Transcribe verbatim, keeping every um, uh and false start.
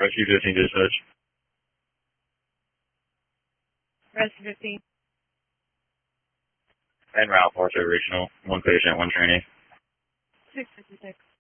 Rescue fifteen dispatch. Rescue fifteen. En route, Porto Regional. One patient, one trainee. six fifty-six.